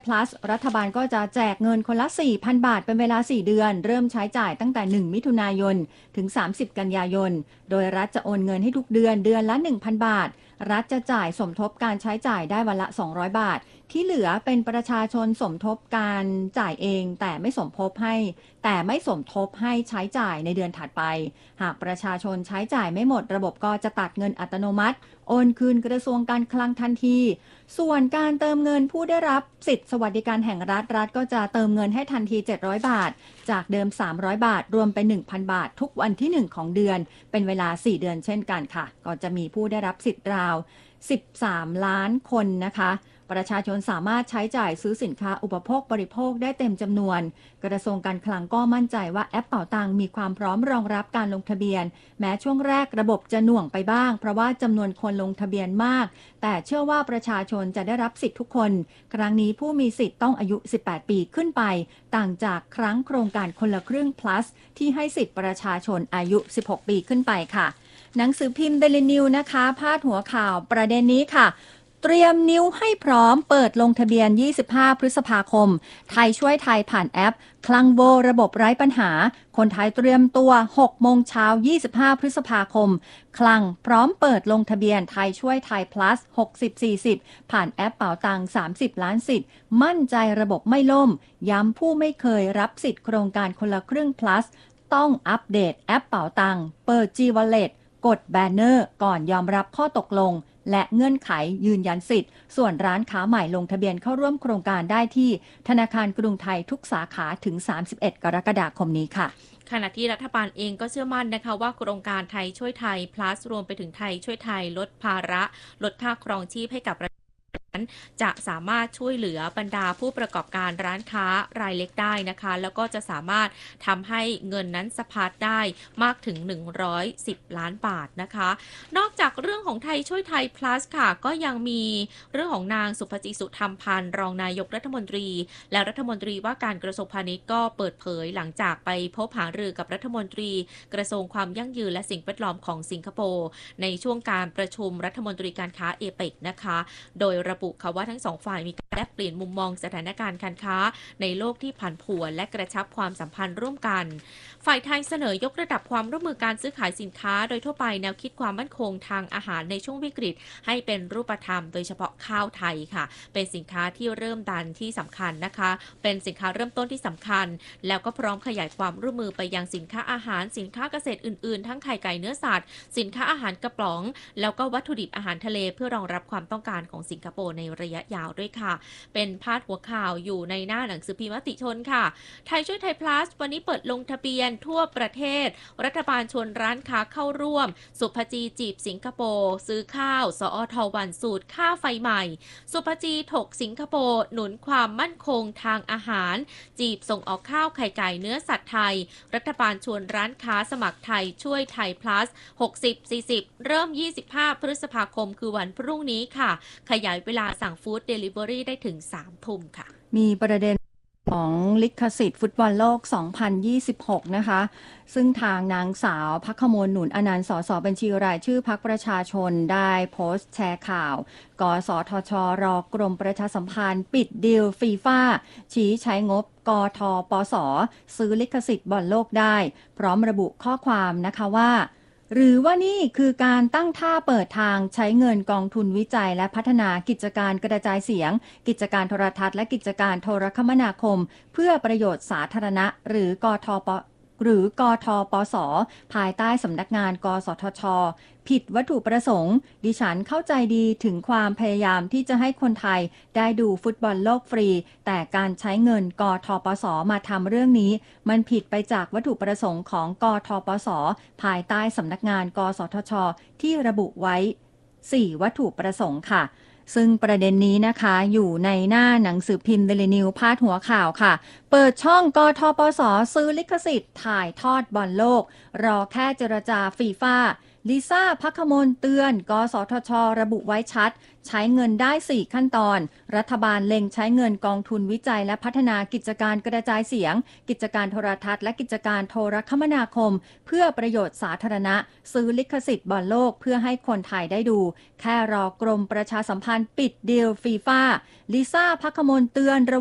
plus รัฐบาลก็จะแจกเงินคนละ 4,000 บาทเป็นเวลา 4 เดือน เริ่มใช้จ่ายตั้งแต่ 1 มิถุนายน ถึง 30 กันยายน โดยรัฐจะโอนเงินให้ทุกเดือน เดือนละ 1,000 บาท รัฐจะจ่ายสมทบการใช้จ่ายได้วันละ 200 บาท ที่เหลือเป็นประชาชนสมทบการจ่ายเอง แต่ไม่สมทบให้ใช้จ่ายในเดือนถัดไป หากประชาชนใช้จ่ายไม่หมดระบบก็จะตัดเงินอัตโนมัติโอนคืนกระทรวงการคลังทันที ส่วนการเติมเงินผู้ได้รับสิทธิสวัสดิการแห่งรัฐก็จะเติมเงินให้ทันที700บาทจากเดิม300บาทรวมเป็น 1,000 บาททุกวันที่1ของเดือนเป็นเวลา4เดือนเช่นกันค่ะก็จะมีผู้ได้รับสิทธิ์ราว13ล้านคนนะคะประชาชนสามารถใช้จ่ายซื้อสินค้าอุปโภคบริโภคได้เต็มจำนวนกระทรวงการคลังก็มั่นใจว่าแอปเป๋าตังมีความพร้อมรองรับการลงทะเบียนแม้ช่วงแรกระบบจะหน่วงไปบ้างเพราะว่าจำนวนคนลงทะเบียนมากแต่เชื่อว่าประชาชนจะได้รับสิทธิทุกคนครั้งนี้ผู้มีสิทธิ์ต้องอายุ18ปีขึ้นไปต่างจากครั้งโครงการคนละครึ่ง plus ที่ให้สิทธิประชาชนอายุ16ปีขึ้นไปค่ะหนังสือพิมพ์ Daily News นะคะพาดหัวข่าวประเด็นนี้ค่ะเตรียมนิ้วให้พร้อมเปิดลงทะเบียน25พฤษภาคมไทยช่วยไทยผ่านแอปคลังโบระบบไร้ปัญหาคนไทยเตรียมตัว6โมงเช้า25พฤษภาคมคลังพร้อมเปิดลงทะเบียนไทยช่วยไทย plus 60-40ผ่านแอปเป๋าตัง30ล้านสิทธิ์มั่นใจระบบไม่ล่มย้ำผู้ไม่เคยรับสิทธิ์โครงการคนละครึ่ง plus ต้องอัปเดตแอปเป๋าตังเปิด G-Wallet กดแบนเนอร์ก่อนยอมรับข้อตกลงและเงื่อนไขยืนยันสิทธิ์ส่วนร้านค้าใหม่ลงทะเบียนเข้าร่วมโครงการได้ที่ธนาคารกรุงไทยทุกสาขาถึง31กรกฎาคมนี้ค่ะขณะที่รัฐบาลเองก็เชื่อมั่นนะคะว่าโครงการไทยช่วยไทย plus รวมไปถึงไทยช่วยไทยลดภาระลดค่าครองชีพให้กับจะสามารถช่วยเหลือบรรดาผู้ประกอบการร้านค้ารายเล็กได้นะคะแล้วก็จะสามารถทำให้เงินนั้นสะพัดได้มากถึง110ล้านบาทนะคะนอกจากเรื่องของไทยช่วยไทย plus ค่ะก็ยังมีเรื่องของนางสุภจิสุธรรมพันธ์รองนายกรัฐมนตรีและรัฐมนตรีว่าการกระทรวงพาณิชย์ก็เปิดเผยหลังจากไปพบหารือกับรัฐมนตรีกระทรวงความยั่งยืนและสิ่งแวดล้อมของสิงคโปร์ในช่วงการประชุมรัฐมนตรีการค้าเอเปกนะคะโดยระบุค่ะว่าทั้งสองฝ่ายมีการแลกเปลี่ยนมุมมองสถานการณ์การค้าในโลกที่ผันผวนและกระชับความสัมพันธ์ร่วมกันฝ่ายไทยเสนอยกระดับความร่วมมือการซื้อขายสินค้าโดยทั่วไปแนวคิดความมั่นคงทางอาหารในช่วงวิกฤตให้เป็นรูปธรรมโดยเฉพาะข้าวไทยค่ะเป็นสินค้าที่เริ่มดันที่สำคัญนะคะเป็นสินค้าเริ่มต้นที่สำคัญแล้วก็พร้อมขยายความร่วมมือไปยังสินค้าอาหารสินค้าเกษตรอื่นๆทั้งไข่ไก่เนื้อสัตว์สินค้าอาหารกระป๋องแล้วก็วัตถุดิบอาหารทะเลเพื่อรองรับความต้องการของสิงคโปร์ในระยะยาวด้วยค่ะเป็นพาดหัวข่าวอยู่ในหน้าหนังสือพิมพ์มติชนค่ะไทยช่วยไทย plus วันนี้เปิดลงทะเบียนทั่วประเทศรัฐบาลชวนร้านค้าเข้าร่วมสุภจีจีบสิงคโปร์ซื้อข้าวสอทวันสูตรค่าไฟใหม่สุภจีถกสิงคโปร์หนุนความมั่นคงทางอาหารจีบส่งออกข้าวไข่ไก่เนื้อสัตว์ไทยรัฐบาลชวนร้านค้าสมัครไทยช่วยไทย plus 60-40เริ่ม25พฤษภาคมคือวันพรุ่งนี้ค่ะขยายเวลาสั่งฟู้ดเดลิเวอรี่ได้ถึง3 ทุ่มค่ะมีประเด็นของลิขสิทธิ์ฟุตบอลโลก 2026 นะคะซึ่งทางนางสาวภัคมลหนุนอนันต์สสบัญชีรายชื่อพรรคประชาชนได้โพสต์แชร์ข่าวกสทชรกรมประชาสัมพันธ์ปิดดีลฟีฟ่าชี้ใช้งบกทปสซื้อลิขสิทธิ์บอลโลกได้พร้อมระบุข้อความนะคะว่าหรือว่านี่คือการตั้งท่าเปิดทางใช้เงินกองทุนวิจัยและพัฒนากิจการกระจายเสียงกิจการโทรทัศน์และกิจการโทรคมนาคมเพื่อประโยชน์สาธารณะหรือกทปสภายใต้สำนักงานกสทชผิดวัตถุประสงค์ดิฉันเข้าใจดีถึงความพยายามที่จะให้คนไทยได้ดูฟุตบอลโลกฟรีแต่การใช้เงินกทปสมาทำเรื่องนี้มันผิดไปจากวัตถุประสงค์ของกทปสภายใต้สำนักงานกสทชที่ระบุไว้4วัตถุประสงค์ค่ะซึ่งประเด็นนี้นะคะอยู่ในหน้าหนังสือพิมพ์ Daily News พาดหัวข่าวค่ะเปิดช่องกทปสซื้อลิขสิทธิ์ถ่ายทอดบอลโลกรอแค่เจรจาฟีฟ่าลิซ่า ภัคมลเตือนกสทช.ระบุไว้ชัดใช้เงินได้ 4 ขั้นตอนรัฐบาลเล็งใช้เงินกองทุนวิจัยและพัฒนากิจการกระจายเสียงกิจการโทรทัศน์และกิจการโทรคมนาคมเพื่อประโยชน์สาธารณะซื้อลิขสิทธิ์บอลโลกเพื่อให้คนไทยได้ดูแค่รอกรมประชาสัมพันธ์ปิดดีลฟีฟ่าลิซ่า ภัคมลเตือน